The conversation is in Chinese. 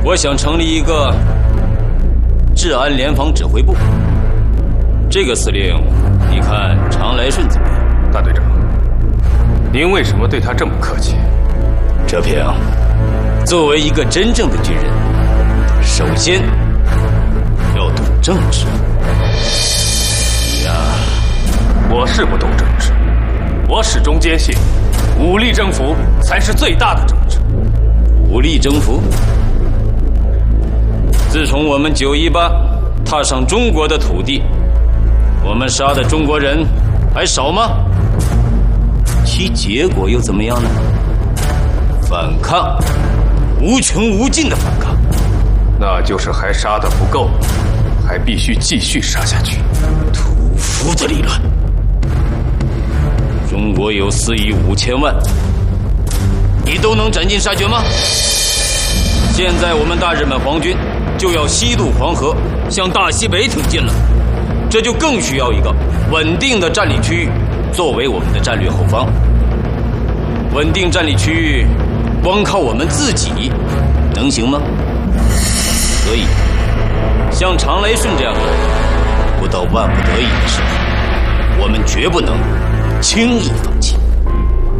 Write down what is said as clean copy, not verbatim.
我想成立一个治安联防指挥部。这个司令，你看常来顺怎么样？ 大队长，您为什么对他这么客气？ 哲平，作为一个真正的军人，首先要懂政治。你呀， 我是不懂政治，我始终坚信，武力征服才是最大的政治。 武力征服？自从我们918踏上中国的土地，我们杀的中国人还少吗？其结果又怎么样呢？反抗，无穷无尽的反抗。 那就是还杀得不够，还必须继续杀下去。 屠夫的理论。中国有4亿5千万，你都能斩尽杀绝吗？现在我们大日本皇军就要西渡黄河，向大西北挺进了，这就更需要一个稳定的战力区域作为我们的战略后方。稳定战力区域，光靠我们自己能行吗？所以，像常来顺这样的人，不到万不得已的时候，我们绝不能轻易放弃。